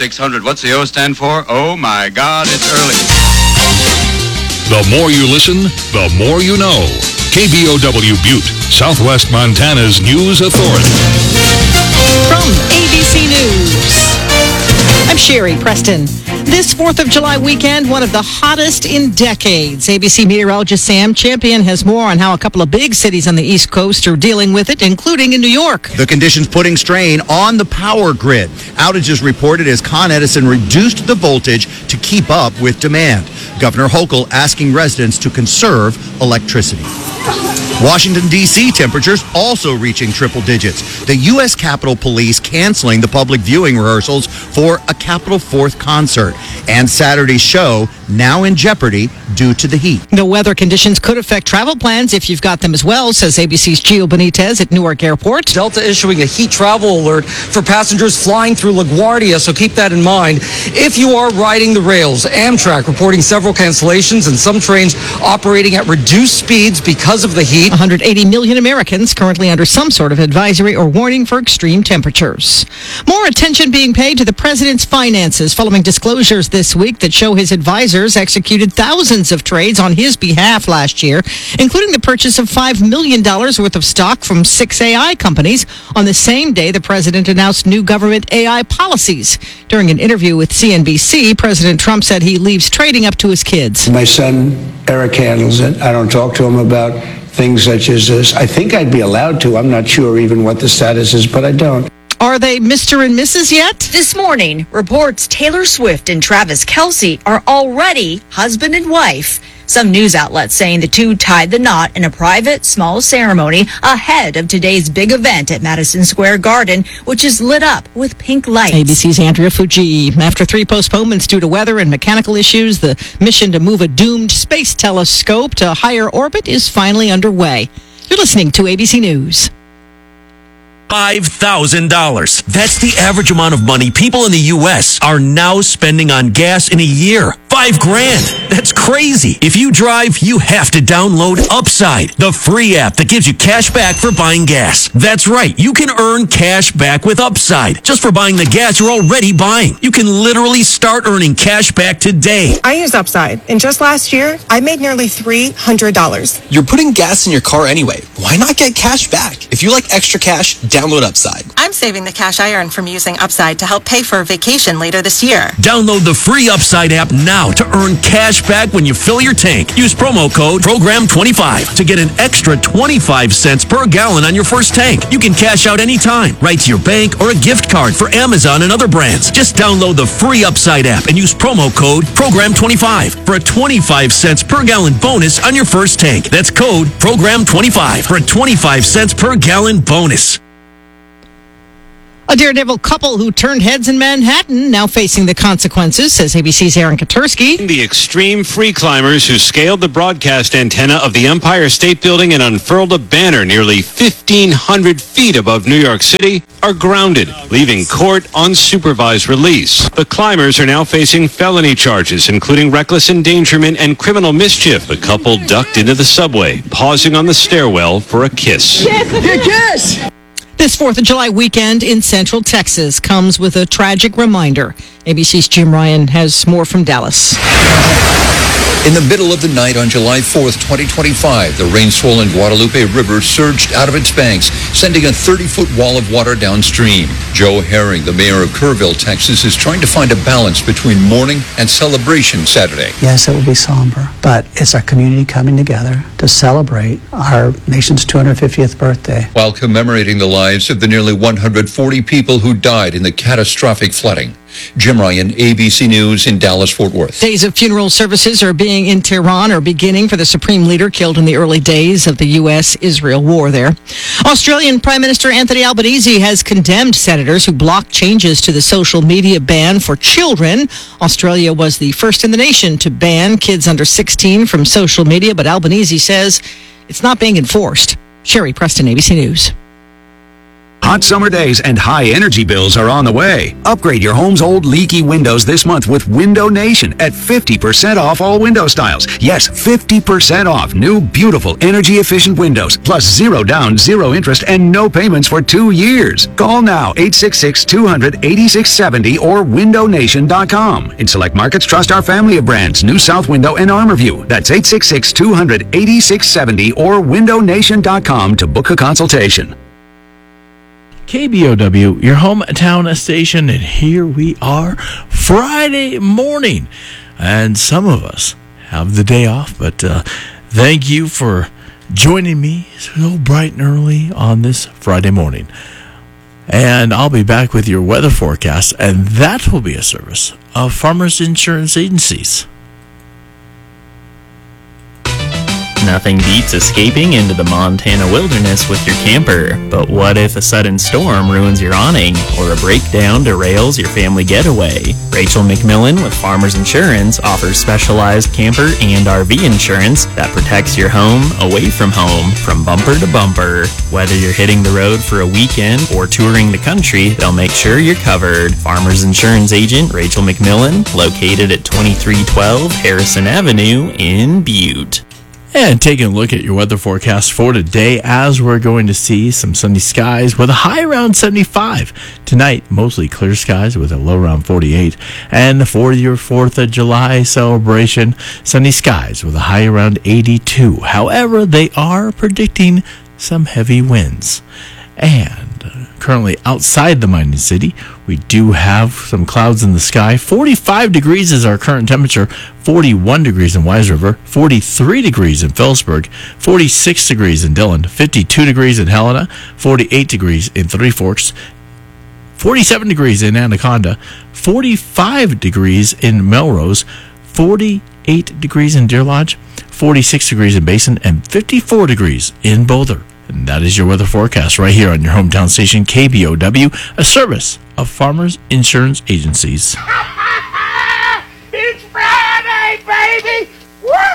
600. What's the O stand for? Oh, my God, it's early. The more you listen, the more you know. KBOW Butte, Southwest Montana's news authority. From ABC News, I'm Sherry Preston. This 4th of July weekend, one of the hottest in decades. ABC meteorologist Sam Champion has more on how a couple of big cities on the East Coast are dealing with it, including in New York. The conditions putting strain on the power grid. Outages reported as Con Edison reduced the voltage to keep up with demand. Governor Hochul asking residents to conserve electricity. Washington, D.C. temperatures also reaching triple digits. The U.S. Capitol Police canceling the public viewing rehearsals for a Capitol 4th concert. And Saturday's show now in jeopardy due to the heat. The weather conditions could affect travel plans if you've got them as well, says ABC's Gio Benitez at Newark Airport. Delta issuing a heat travel alert for passengers flying through LaGuardia, so keep that in mind. If you are riding the rails, Amtrak reporting several cancellations and some trains operating at reduced speeds because of the heat. 180 million Americans currently under some sort of advisory or warning for extreme temperatures. More attention being paid to the president's finances following disclosures this week that show his advisors executed thousands of trades on his behalf last year, including the purchase of $5 million worth of stock from 6 AI companies on the same day the president announced new government AI policies. During an interview with CNBC, President Trump said he leaves trading up to his kids. My son, Eric, handles it. I don't talk to him about things such as this. I think I'd be allowed to. I'm not sure even what the status is, but I don't. Are they Mr. and Mrs. yet? This morning, reports Taylor Swift and Travis Kelce are already husband and wife. Some news outlets saying the two tied the knot in a private, small ceremony ahead of today's big event at Madison Square Garden, which is lit up with pink lights. ABC's Andrea Fuji. After 3 postponements due to weather and mechanical issues, the mission to move a doomed space telescope to higher orbit is finally underway. You're listening to ABC News. $5,000. That's the average amount of money people in the U.S. are now spending on gas in a year. $5,000. That's crazy. If you drive, you have to download Upside, the free app that gives you cash back for buying gas. That's right. You can earn cash back with Upside just for buying the gas you're already buying. You can literally start earning cash back today. I use Upside, and just last year, I made nearly $300. You're putting gas in your car anyway. Why not get cash back? If you like extra cash, download Upside. I'm saving the cash I earn from using Upside to help pay for a vacation later this year. Download the free Upside app now to earn cash back when you fill your tank. Use promo code PROGRAM25 to get an extra 25 cents per gallon on your first tank. You can cash out anytime, right to your bank or a gift card for Amazon and other brands. Just download the free Upside app and use promo code PROGRAM25 for a 25 cents per gallon bonus on your first tank. That's code PROGRAM25 for a 25 cents per gallon bonus. A daredevil couple who turned heads in Manhattan now facing the consequences, says ABC's Aaron Katursky. The extreme free climbers who scaled the broadcast antenna of the Empire State Building and unfurled a banner nearly 1,500 feet above New York City are grounded, leaving court on supervised release. The climbers are now facing felony charges, including reckless endangerment and criminal mischief. The couple ducked into the subway, pausing on the stairwell for a kiss. Kiss! This 4th of July weekend in Central Texas comes with a tragic reminder. ABC's Jim Ryan has more from Dallas. In the middle of the night on July 4th, 2025, the rain-swollen Guadalupe River surged out of its banks, sending a 30-foot wall of water downstream. Joe Herring, the mayor of Kerrville, Texas, is trying to find a balance between mourning and celebration Saturday. Yes, it will be somber, but it's our community coming together to celebrate our nation's 250th birthday. While commemorating the lives of the nearly 140 people who died in the catastrophic flooding. Jim Ryan, ABC News in Dallas-Fort Worth. Days of funeral services are beginning for the supreme leader killed in the early days of the U.S.-Israel war there. Australian Prime Minister Anthony Albanese has condemned senators who blocked changes to the social media ban for children. Australia was the first in the nation to ban kids under 16 from social media, but Albanese says it's not being enforced. Sherry Preston, ABC News. Hot summer days and high energy bills are on the way. Upgrade your home's old leaky windows this month with Window Nation at 50% off all window styles. Yes, 50% off new, beautiful, energy-efficient windows, plus 0 down, 0 interest, and no payments for 2 years. Call now, 866-200-8670 or windownation.com. In select markets, trust our family of brands, New South Window and ArmorView. That's 866-200-8670 or windownation.com to book a consultation. KBOW, your hometown station, and here we are, Friday morning. And some of us have the day off, but thank you for joining me so bright and early on this Friday morning. And I'll be back with your weather forecast, and that will be a service of Farmers Insurance Agencies. Nothing beats escaping into the Montana wilderness with your camper. But what if a sudden storm ruins your awning or a breakdown derails your family getaway? Rachel McMillan with Farmers Insurance offers specialized camper and RV insurance that protects your home away from home from bumper to bumper. Whether you're hitting the road for a weekend or touring the country, they'll make sure you're covered. Farmers Insurance agent Rachel McMillan, located at 2312 Harrison Avenue in Butte. And taking a look at your weather forecast for today, as we're going to see some sunny skies with a high around 75. Tonight, mostly clear skies with a low around 48. And for your 4th of July celebration, sunny skies with a high around 82. However, they are predicting some heavy winds. And currently outside the mining city, we do have some clouds in the sky. 45 degrees is our current temperature. 41 degrees in Wise River. 43 degrees in Phillipsburg. 46 degrees in Dillon. 52 degrees in Helena. 48 degrees in Three Forks. 47 degrees in Anaconda. 45 degrees in Melrose. 48 degrees in Deer Lodge. 46 degrees in Basin. And 54 degrees in Boulder. And that is your weather forecast right here on your hometown station, KBOW, a service of Farmers Insurance Agencies.